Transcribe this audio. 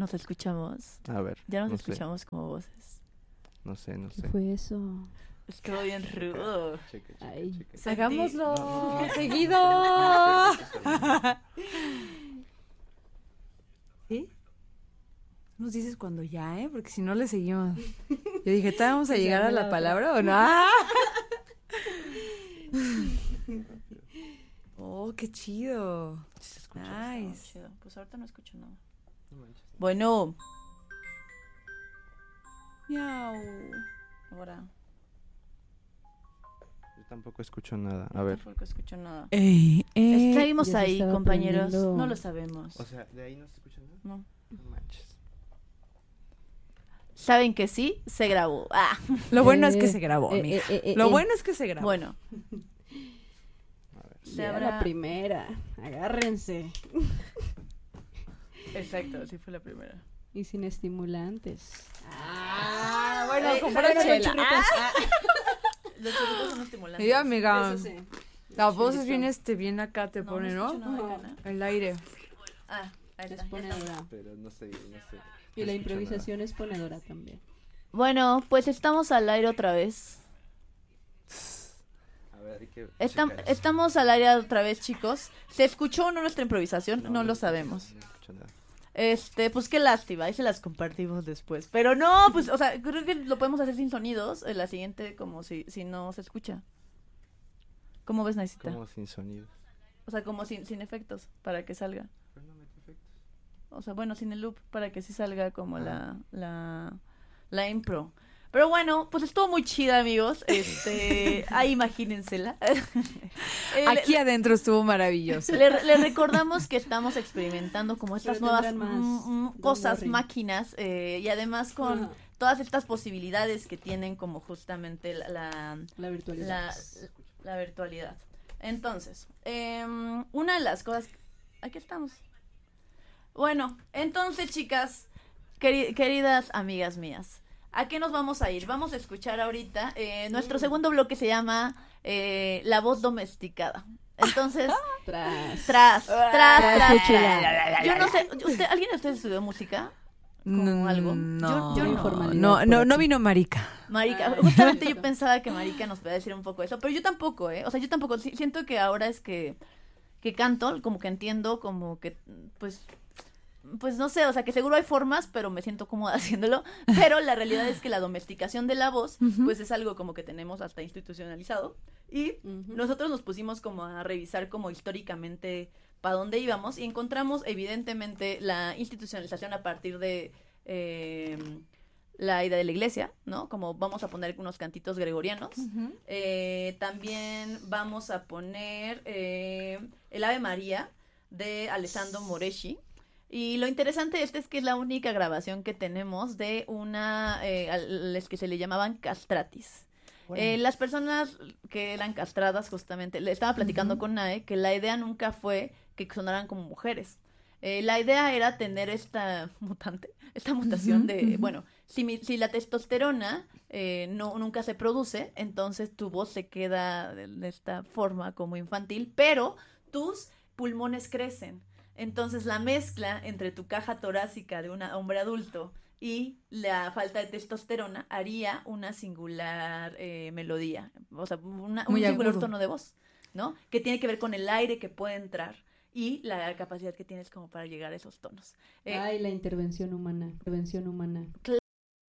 nos escuchamos. A ver. Ya nos no sé. escuchamos como voces. No sé. ¿Qué fue eso? Estuvo bien rudo. Cheque. Ay. Hagámoslo No. seguido. ¿Sí? Nos dices cuando ya, porque si no le seguimos. Yo dije, ¿todavía vamos a Que se llegar a arme la la palabra o no? ¡Ah! Oh, qué chido. Se escucha, está muy Nice. chido. Pues ahorita no escucho nada. No manches. Bueno, Miau. ahora. Yo tampoco escucho nada. A ver. Tampoco escucho nada. Seguimos Seguimos ya se ahí, estaba compañeros. prendiendo. No lo sabemos. O sea, ¿de ahí no se escucha nada? No. No manches. ¿Saben que sí? Se grabó. Ah, Lo bueno es que se grabó, mija. Lo eh. bueno es que se grabó. bueno. A ver. Se Ya habrá... la primera. Agárrense. Exacto, sí fue la primera. Y sin estimulantes. bueno, Ay, comprar bueno, chela. Los churritos son estimulantes. Sí, amiga. Eso sí. La voz es Chilito. bien acá te pone, ¿no? escucho nada acá, ¿no? El aire. Ah, ahí Es está. ponedora. Pero no sé. Y No la escucho improvisación es ponedora también. Bueno, pues estamos al aire otra vez. nada. A ver, hay que Estam- checar. estamos al aire otra vez, chicos. ¿Se escuchó o no nuestra improvisación? No lo escucho, sabemos. No escucho nada. Pues qué lástima, ahí se las compartimos después. Pero no, pues, o sea, creo que lo podemos hacer sin sonidos. En la siguiente, como si no se escucha. ¿Cómo ves, Naisita? Como sin sonido. O sea, como sin efectos, para que salga. Pero no mete efectos. O sea, bueno, sin el loop, para que sí salga como Ah. la impro. Pero bueno, pues estuvo muy chida, amigos. Ahí imagínensela. Aquí adentro estuvo maravilloso. Le recordamos que estamos experimentando como estas Pero nuevas tendrán más. Don't cosas, worry. máquinas, y además con Ajá. todas estas posibilidades que tienen como justamente La virtualidad. la virtualidad. Entonces, una de las cosas... Aquí estamos. Bueno, entonces, chicas, queridas amigas mías, ¿a qué nos vamos a ir? Vamos a escuchar ahorita, nuestro segundo bloque se llama La voz domesticada. Entonces, Tras. tras. Yo no sé, ¿alguien de ustedes estudió música? Como algo. No, Yo no. Informalidad no, por no, aquí. no vino Marica. Marica, Ay. justamente yo pensaba que Marica nos podía decir un poco eso, pero yo tampoco, ¿eh? O sea, yo tampoco, siento que ahora es que canto, como que entiendo, como que, pues no sé, o sea, que seguro hay formas, pero me siento cómoda haciéndolo, pero la realidad es que la domesticación de la voz, pues es algo como que tenemos hasta institucionalizado, y Ujú. nosotros nos pusimos como a revisar como históricamente para dónde íbamos, y encontramos evidentemente la institucionalización a partir de la idea de la iglesia, ¿no? Como vamos a poner unos cantitos gregorianos. También vamos a poner el Ave María de Alessandro Moreschi. Y lo interesante es que es la única grabación que tenemos de una, a las que se le llamaban castratis. Las personas que eran castradas, justamente, le estaba platicando con Nae que la idea nunca fue que sonaran como mujeres. La idea era tener esta mutación de, bueno, si la testosterona nunca se produce, entonces tu voz se queda de esta forma como infantil, pero tus pulmones crecen. Entonces la mezcla entre tu caja torácica de un hombre adulto y la falta de testosterona haría una singular melodía, o sea, un Muy singular agudo. tono de voz, ¿no? Que tiene que ver con el aire que puede entrar y la capacidad que tienes como para llegar a esos tonos. Ay, la intervención humana.